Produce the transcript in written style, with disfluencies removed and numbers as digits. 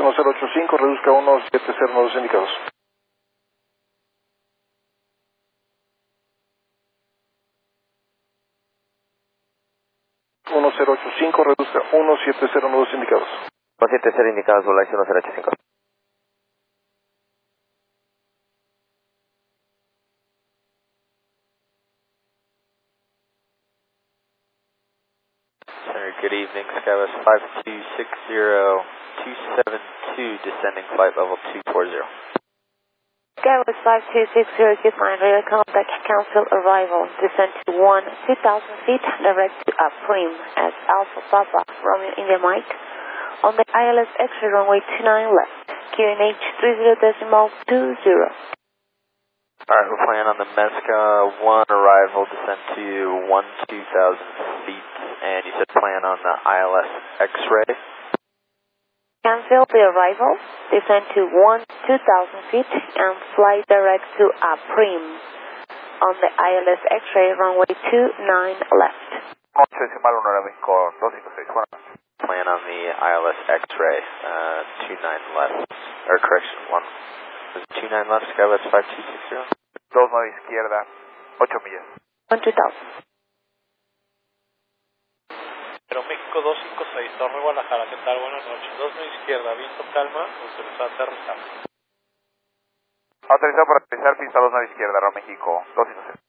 1085, reduzca 1709 indicados. Uno cero ocho cinco, reduzca 1709 indicados. 170 indicados, Volaris 1085. Center, good evening. Skywest 5260-272, descending flight level 240. Skywest 5260, good line, radar contact, cancel arrival, descend to 2,000 feet, direct to Prim at Alpha Papa, Romeo India Mike, on the ILS X-ray runway 29 left, QNH 30.20. Alright, we're flying on the Mesca 1 arrival, descend to 2,000 feet, and you said plan on the ILS X-ray? Cancel the arrival, descend to 2,000 feet, and fly direct to Prim, on the ILS X-ray runway 29 left. 8.1 México, 256, Plan on the ILS X-ray, 29 left, or correction, 29 left, Skywest 5260? 29 izquierda, 8 millas. 2000. Pero México 256, Torre Guadalajara, ¿qué tal? Buenas noches. 29 izquierda, viento calma, autorizado a aterrizar. Autorizado para aterrizar, pista 29 izquierda, México, 256.